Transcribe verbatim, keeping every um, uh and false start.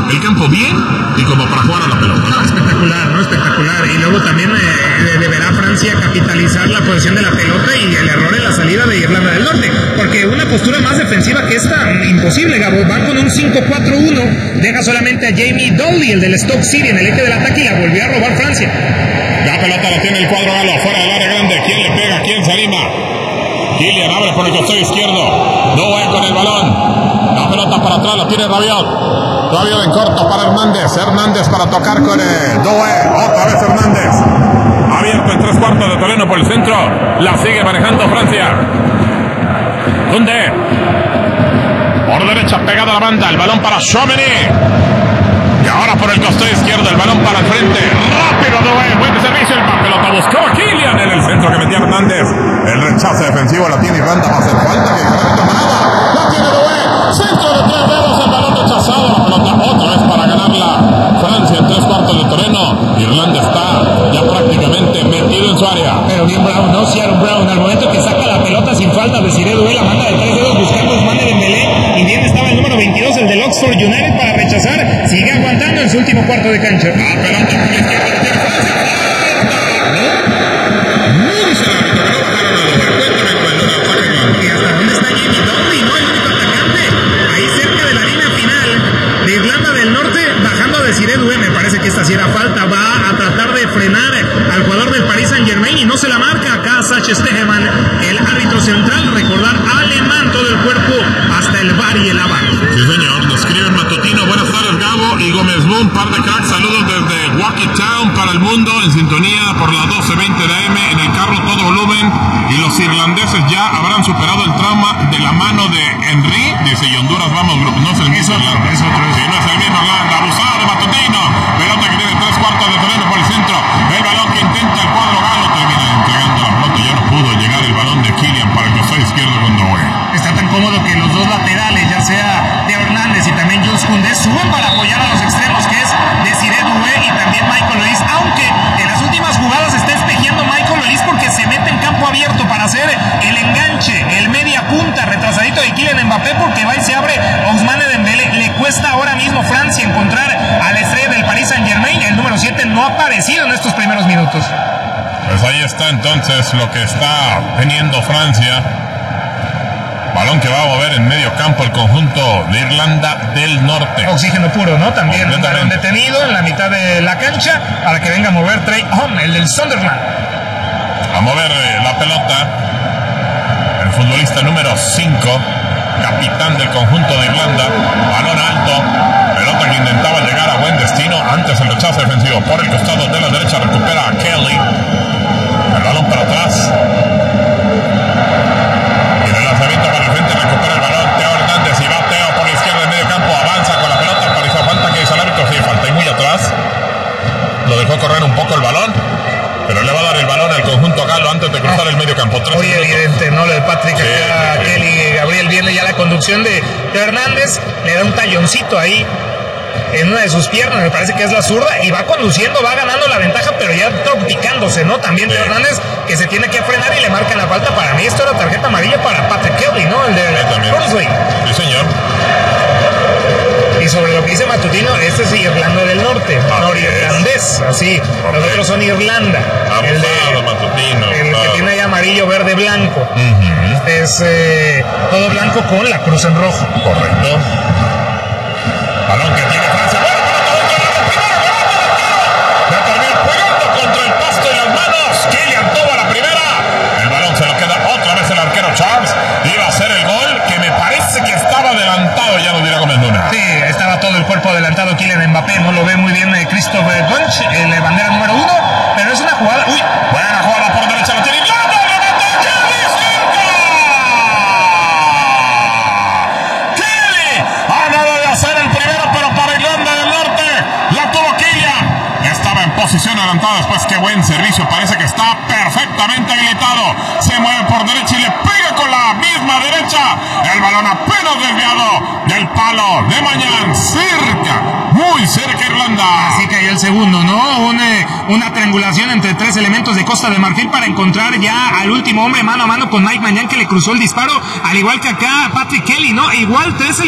el campo bien y como para jugar a la pelota. No, espectacular, ¿no? Espectacular. Y luego también eh, deberá Francia capitalizar la posesión de la pelota y el error en la salida de Irlanda del Norte. Porque una postura más defensiva que esta, imposible, Gabo. Van con un cinco cuatro uno, deja solamente a Jamie Dowdy, el del Stoke City, en el eje del ataque y la volvió a robar Francia. La pelota la tiene el cuadro galo, fuera del área grande. ¿Quién le pega? ¿Quién se anima? Kylian abre por el costado izquierdo. Doué con el balón. La pelota para atrás la tiene Rabiot. Rabiot en corto para Hernández. Hernández para tocar con el Doué. Otra vez Hernández. Abierto en tres cuartos de terreno por el centro. La sigue manejando Francia. Koundé. Por derecha pegada a la banda. El balón para Tchouaméni. Y ahora por el costado izquierdo, el balón para el frente. Rápido, Doué, buen servicio. La pelota buscó a Kylian en el centro que metía Hernández. El rechazo defensivo la tiene Irlanda. Va a hacer falta que Gerardo Manada. La tiene Doué. Centro de tres dedos, el balón rechazado. La pelota otra vez para ganarla. Francia en tres cuartos de terreno. Irlanda está ya prácticamente metido en su área. Pero bien Brown, ¿no? Sí, Aaron Brown. Al momento que saca la pelota sin falta, Desiré Doué la manda de tres dedos buscando Ousmane Dembélé. Y bien estaba el número veintidós, el del Oxford United, para rechazar. Sigue aguantando en su último cuarto de cancha. La pelota por la izquierda la tiene Francia. Muy suave, que no bajaron a Doué. Cuéntame cuál es el ataque grande. ¿Y hasta dónde está Jamie Dowdy, no? El único atacante. Ahí cerca de la línea final de Irlanda del Norte, bajando a Desiré Doué. Me parece que esta sí era falta. Va a tratar de frenar al jugador del Paris Saint-Germain y no se la marca acá Sacha Stegemann, el árbitro central. Recordar, alemán todo el cuerpo hasta el bar y el abajo. Sí, señor. Nos escriben Matutino. Buenas tardes, Gabo y Gómez Moon. Par de cracks. Saludos desde Waukee Town para el mundo. En sintonía por las doce veinte de A M. En el carro todo volumen. Y los irlandeses ya habrán superado el trauma de la mano de Henry. Dice, y Honduras vamos, grupo. No es el mismo. Es otro. Sí, no es el mismo Irlanda. Abusado de Matutino. Pelota que tiene tres cuartos de terreno por el centro. El balón que intenta el cuadro galo. Termina entregando la pelota. Ya no pudo llegar el balón de Kylian para el costado izquierdo con Doué. Está tan cómodo que los dos laterales, ya sea Theo Hernández y también Jules Koundé, suben para apoyar a los extremos, que es Desiré Doué y también Michael Olise, aunque en las últimas jugadas está espejeando Michael Olise porque se mete en campo abierto para hacer el enganche, el media punta retrasadito de Kylian Mbappé, porque va y se abre Ousmane Dembélé. Le cuesta ahora mismo Francia encontrar a la estrella del Paris Saint-Germain. El número siete no ha aparecido en estos primeros minutos. Pues ahí está entonces lo que está teniendo Francia. Balón que va a mover en medio campo el conjunto de Irlanda del Norte. Oxígeno puro, ¿no? También un balón detenido en la mitad de la cancha para que venga a mover Trey Home, el del Sunderland. A mover la pelota el futbolista número cinco, capitán del conjunto de Irlanda. Balón alto, pelota que intentaba llegar a buen destino. Antes el rechazo defensivo por el costado de la derecha, recupera a Kelly. El balón para atrás. Y el lanzamiento para el frente, recupera el balón Theo Hernández y va Theo por la izquierda en medio campo. Avanza con la pelota, pareció falta que hizo el árbitro. Sí, falta y muy atrás. Lo dejó correr un poco el balón, pero le va a dar el balón al conjunto galo antes de cruzar el medio campo. Muy evidente, ¿no? Lo de Patrick sí, acá, sí, Kelly, sí. Gabriel viene ya la conducción de, de Hernández, le da un talloncito ahí en una de sus piernas, me parece que es la zurda, y va conduciendo, va ganando la ventaja, pero ya picándose, ¿no? También sí. De Hernández, que se tiene que frenar y le marcan la falta. Para mí esto era tarjeta amarilla para Patrick Kelly, ¿no? El de Horsley. Sí, señor. Y sobre lo que dice Matutino, este es Irlanda del Norte, norirlandés, así. Los otros son Irlanda. Abusado, el de Matutino. El que tiene ahí amarillo, verde, blanco. Uh-huh. Este es eh, todo blanco con la cruz en rojo. Correcto. Balón que tiene Francia. ¡Bueno, pelota dentro de la primera! ¡Ganando el arquero! La termina pegando contra el pasto y las manos. Kylian tuvo la primera. El balón se lo queda otra vez el arquero Charles. Iba a hacer el gol que me parece que estaba adelantado. Ya lo dirá Gómez Luna. Sí, estaba todo el cuerpo adelantado Kylian Mbappé. No lo ve muy bien eh, Christophe Bunch, el eh, bandera número uno. Pero es una jugada. ¡Uy! Buena jugada por derecha. Lo tiene Irlanda. Posición adelantada después, qué buen servicio, parece que está perfectamente habilitado, se mueve por derecha y le pega con la misma derecha, el balón apenas desviado del palo de Mañán, cerca, muy cerca Irlanda. Así cayó el segundo, ¿no? Una, una triangulación entre tres elementos de Costa de Marfil para encontrar ya al último hombre mano a mano con Mike Mañán, que le cruzó el disparo, al igual que acá Patrick Kelly, ¿no? Igual tres